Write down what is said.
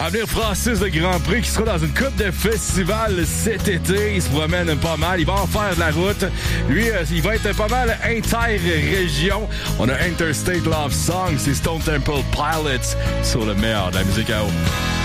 À venir, Francis de Grand Prix qui sera dans une coupe de festival cet été. Il se promène pas mal. Il va en faire de la route. Lui, il va être pas mal inter-région. On a Interstate Love Song. C'est Stone Temple Pilots sur le meilleur de la musique à eau.